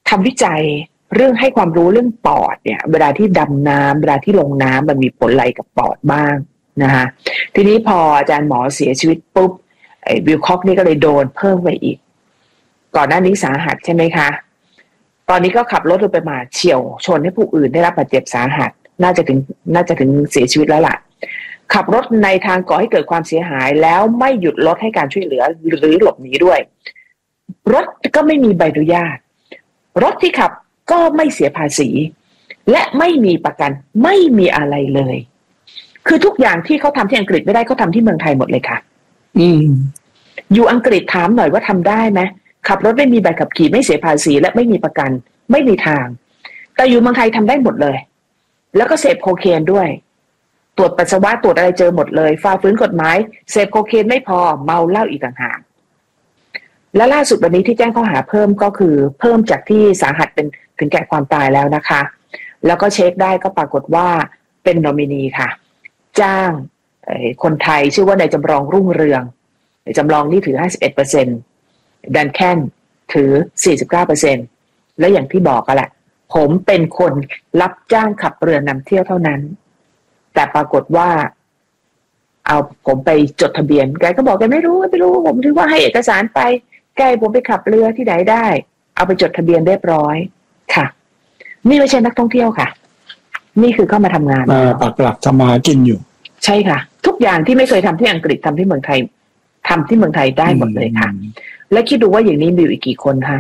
ทำวิจัยเรื่องให้ความรู้เรื่องปอดเนี่ยเวลาที่ดำน้ำเวลาที่ลงน้ำมันมีผลอะไรกับปอดบ้างนะคะทีนี้พออาจารย์หมอเสียชีวิตปุ๊บวิลคอกนี่ก็เลยโดนเพิ่มไปอีกก่อนหน้านี้สาหัสใช่ไหมคะตอนนี้ก็ขับรถไปมาเฉี่ยวชนให้ผู้อื่นได้รับบาดเจ็บสาหัสน่าจะถึงเสียชีวิตแล้วล่ะขับรถในทางก่อให้เกิดความเสียหายแล้วไม่หยุดรถให้การช่วยเหลือหรือหลบหนีด้วยรถก็ไม่มีใบอนุญาตรถที่ขับก็ไม่เสียภาษีและไม่มีประกันไม่มีอะไรเลยคือทุกอย่างที่เขาทำที่อังกฤษไม่ได้เขาทำที่เมืองไทยหมดเลยค่ะอยู่อังกฤษถามหน่อยว่าทำได้ไหมขับรถไม่มีใบขับขี่ไม่เสียภาษีและไม่มีประกันไม่มีทางแต่อยู่เมืองไทยทำได้หมดเลยแล้วก็เสพโคเคนด้วยตรวจปัสสาวะตรวจอะไรเจอหมดเลยฝ่าฝืนกฎหมายเสพโคเคนไม่พอเมาเหล้าอีกต่างหากและล่าสุดวันนี้ที่แจ้งข้อหาเพิ่มก็คือเพิ่มจากที่สาหัสเป็นถึงแก่ความตายแล้วนะคะแล้วก็เช็คได้ก็ปรากฏว่าเป็นนอมินีค่ะจ้างคนไทยชื่อว่านายจำลองรุ่งเรืองนายจำลองนี่ถือ 51% ดันแคนถือ 49% และอย่างที่บอกกันแหละผมเป็นคนรับจ้างขับเรือนำเที่ยวเท่านั้นแต่ปรากฏว่าเอาผมไปจดทะเบียนแกก็บอกแกไม่รู้ผมถือว่าให้เอกสารไปแกผมไปขับเรือที่ไหนได้เอาไปจดทะเบียนเรียบร้อยค่ะนี่ไม่ใช่นักท่องเที่ยวค่ะนี่คือเข้ามาทำงานปักหลักทำมากินอยู่ใช่ค่ะทุกอย่างที่ไม่เคยทำที่อังกฤษทำที่เมืองไทยทำที่เมืองไทยได้หมดเลยค่ะและคิดดูว่าอย่างนี้มีอยู่อีกกี่คนคะ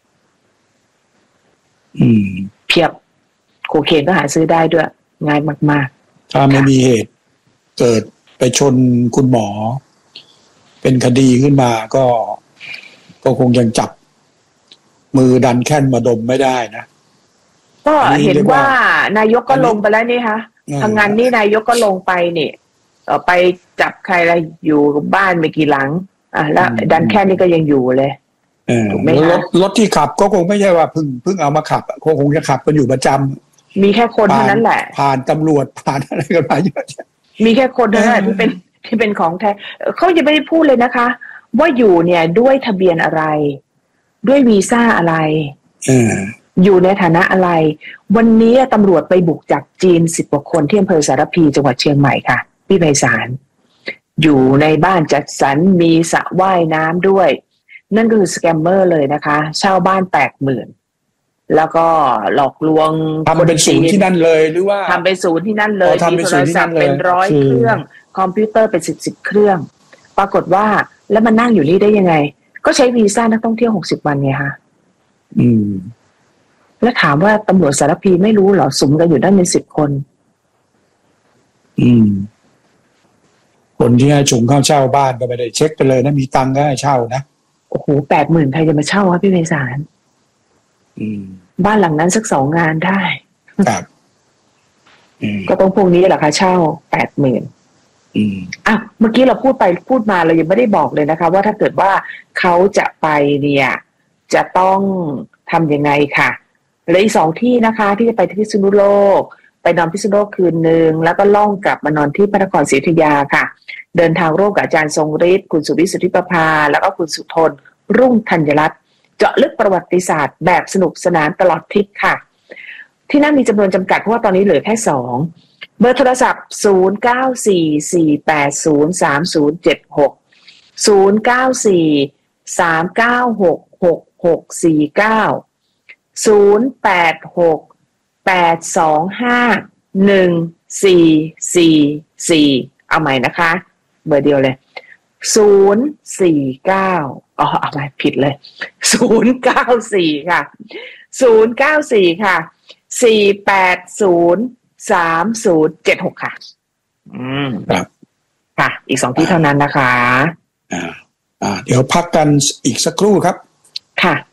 เพียบโคเคนก็หาซื้อได้ด้วยง่ายมากๆถ้าไม่มีเหตุเกิดไปชนคุณหมอเป็นคดีขึ้นมาก็คงยังจับมือดันแค่นมาดมไม่ได้นะก็เห็นว่านายกก็ลงไปแล้วนี่คะทางงานนี่นายกก็ลงไปนี่ไปจับใครอะไรอยู่บ้านไม่กี่หลังแล้วดันแค่นี้ก็ยังอยู่เลยถูกไหมรถที่ขับก็คงไม่ใช่ว่าเพิ่งเอามาขับคงจะขับกันอยู่ประจำมีแค่คนเท่านั้นแหละผ่านตำรวจผ่านอะไรกันมาเยอะมีแค่คนเท่านั้นที่เป็นของแท้เขาจะไม่ได้พูดเลยนะคะว่าอยู่เนี่ยด้วยทะเบียนอะไรด้วยวีซ่าอะไรอยู่ในฐานะอะไรวันนี้ตำรวจไปบุกจับจีน10 กว่าคนที่อำเภอสารพีจังหวัดเชียงใหม่ค่ะพี่ไพศาลอยู่ในบ้านจัดสรรมีสระว่ายน้ำด้วยนั่นก็คือสแกมเมอร์เลยนะคะเช่าบ้าน80,000แล้วก็หลอกลวงทำเป็นศูนย์ที่นั่นเลยหรือว่าทำเป็นศูนย์ที่นั่นเลยมีโทรศัพท์เป็น100 เครื่องคอมพิวเตอร์เป็น10 เครื่องปรากฏว่าแล้วมันนั่งอยู่นี่ได้ยังไงก็ใช้วีซ่านักท่องเที่ยว60 วันไงคะแล้วถามว่าตำรวจสารพีไม่รู้เหรอสุมกันอยู่ด้านเป็น10 คนคนที่ให้ชงเข้าเช่าบ้านก็ไม่ได้เช็คไปเลยนะมีตังค์ก็ให้เช่านะโอ้โห80,000ใครจะมาเช่าครับพี่ไพศาลบ้านหลังนั้นสัก2 งานได้ครับก็ต้องพวกนี้แหละค่ะเช่า80,000เมื่อกี้เราพูดมาเรายังไม่ได้บอกเลยนะคะว่าถ้าเกิดว่าเขาจะไปเนี่ยจะต้องทำยังไงค่ะเหลืออีก2 ที่นะคะที่จะไปที่พิษณุโลกไปนอนพิษณุโลกคืนนึงแล้วก็ล่องกลับมานอนที่พระนครศรีอยุธยาค่ะเดินทางร่วมกับอาจารย์ทรงฤทธิ์คุณสุวิทย์สุทธิประภาแล้วก็คุณสุทนรุ่งธัญรัตน์เจาะลึกประวัติศาสตร์แบบสนุกสนานตลอดทริปค่ะที่นั่นมีจำนวนจำกัดเพราะว่าตอนนี้เหลือแค่2เบอร์โทรศัพท์09448036664908251444เอาใหม่นะคะเบอร์เดียวเลย049เอาใหม่ผิดเลย094ค่ะ094ค่ะ4803076ค่ะครับค่ะอีก2 ที่เท่านั้นนะคะเดี๋ยวพักกันอีกสักครู่ครับค่ะ